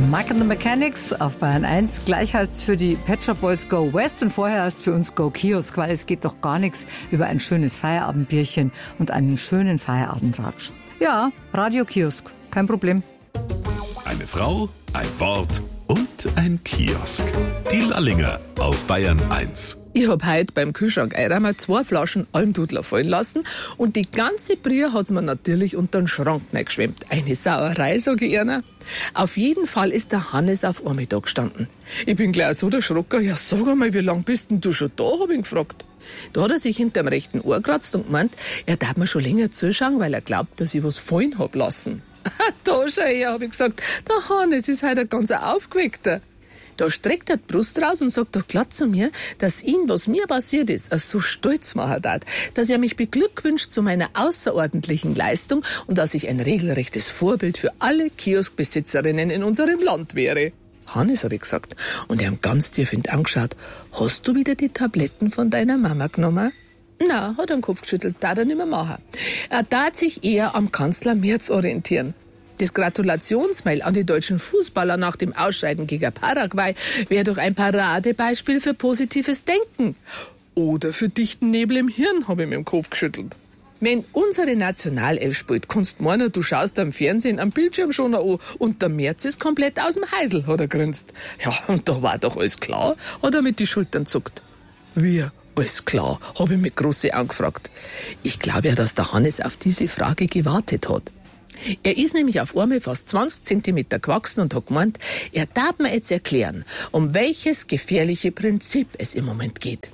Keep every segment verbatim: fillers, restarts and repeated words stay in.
Mike and the Mechanics auf Bayern eins. Gleich heißt es für die Pet Shop Boys Go West und vorher heißt es für uns Go Kiosk, weil es geht doch gar nichts über ein schönes Feierabendbierchen und einen schönen Feierabendratsch. Ja, Radio Kiosk, kein Problem. Eine Frau, ein Wort und ein Kiosk. Die Lallinger auf Bayern eins. Ich hab heute beim Kühlschrank einmal zwei Flaschen Almdudler fallen lassen und die ganze Brühe hat's mir natürlich unter den Schrank reingeschwemmt. Eine Sauerei, sag ich Ihnen. Auf jeden Fall ist der Hannes auf einmal da gestanden. Ich bin gleich so erschrocken. Ja, sag einmal, wie lang bist denn du schon da, hab ich ihn gefragt. Da hat er sich hinterm rechten Ohr gekratzt und gemeint, er darf mir schon länger zuschauen, weil er glaubt, dass ich was fallen hab lassen. Da schau her, hab ich gesagt, der Hannes ist heute ein ganz aufgeweckter. Da streckt er die Brust raus und sagt doch glatt zu mir, dass ihn, was mir passiert ist, so stolz machen darf, dass er mich beglückwünscht zu meiner außerordentlichen Leistung und dass ich ein regelrechtes Vorbild für alle Kioskbesitzerinnen in unserem Land wäre. Hannes, hab ich gesagt, und er hat ganz tief in die Augen geschaut, hast du wieder die Tabletten von deiner Mama genommen? Na, hat er den Kopf geschüttelt, darf er nicht mehr machen. Er darf sich eher am Kanzler Merz orientieren. Das Gratulationsmail an die deutschen Fußballer nach dem Ausscheiden gegen Paraguay wäre doch ein Paradebeispiel für positives Denken. Oder für dichten Nebel im Hirn, habe ich mir im Kopf geschüttelt. Wenn unsere Nationalelf spielt, kannst du meinen, du schaust am Fernsehen am Bildschirm schon an und der Merz ist komplett aus dem Heisel, hat er grinst. Ja, und da war doch alles klar, hat er mit die Schultern zuckt. Wie? Alles klar, habe ich mit große Augen gefragt. Ich glaube ja, dass der Hannes auf diese Frage gewartet hat. Er ist nämlich auf einmal fast zwanzig Zentimeter gewachsen und hat gemeint, er darf mir jetzt erklären, um welches gefährliche Prinzip es im Moment geht.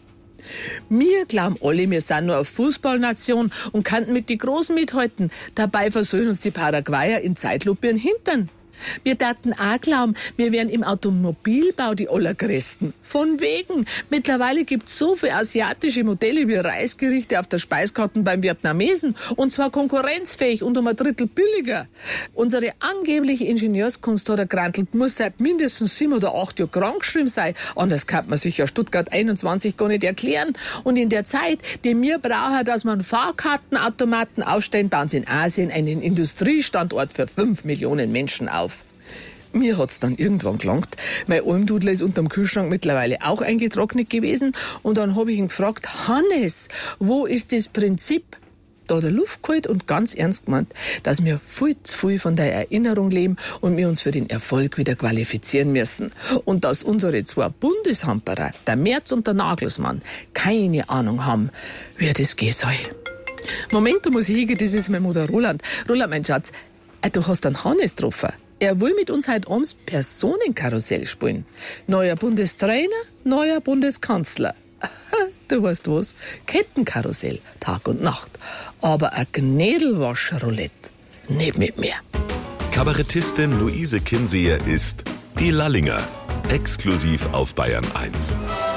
Wir glauben alle, wir sind nur eine Fußballnation und könnten mit die Großen mithalten. Dabei versöhnen uns die Paraguayer in Zeitlupe ihren Hintern. Wir dachten auch glauben, wir wären im Automobilbau die Allergrößten. Von wegen. Mittlerweile gibt's so viele asiatische Modelle wie Reisgerichte auf der Speiskarte beim Vietnamesen. Und zwar konkurrenzfähig und um ein Drittel billiger. Unsere angebliche Ingenieurskunst hat er gerantelt, muss seit mindestens sieben oder acht Jahren krankgeschrieben sein. Anders kann man sich ja Stuttgart einundzwanzig gar nicht erklären. Und in der Zeit, die wir brauchen, dass man Fahrkartenautomaten aufstellen, bauen sie in Asien einen Industriestandort für fünf Millionen Menschen auf. Mir hat's dann irgendwann gelangt. Mein Almdudler ist unterm Kühlschrank mittlerweile auch eingetrocknet gewesen. Und dann habe ich ihn gefragt, Hannes, wo ist das Prinzip? Da hat er Luft geholt und ganz ernst gemeint, dass wir viel zu viel von der Erinnerung leben und wir uns für den Erfolg wieder qualifizieren müssen. Und dass unsere zwei Bundeshamperer, der Merz und der Nagelsmann, keine Ahnung haben, wie das gehen soll. Moment, da muss ich hingehen, das ist mein Mutter Roland. Roland, mein Schatz, du hast einen Hannes getroffen. Er will mit uns heute abends Personenkarussell spielen. Neuer Bundestrainer, neuer Bundeskanzler. Du weißt was? Kettenkarussell, Tag und Nacht. Aber ein Gnädelwasch-Roulette, nicht mit mir. Kabarettistin Luise Kinseher ist die Lallinger. Exklusiv auf Bayern eins.